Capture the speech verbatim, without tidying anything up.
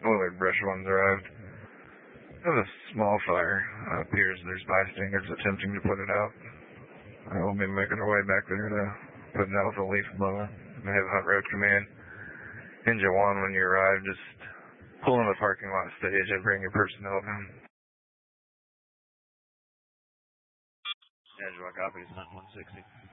One of their brush ones arrived. It was a small fire. Uh, appears there's bystanders attempting to put it out. Uh, we'll be making our way back there to put it out with a leaf blower. We have Hunt Road Command. Engine one, when you arrive, just pull in the parking lot stage and bring your personnel down. Angela copies, Hunt one sixty.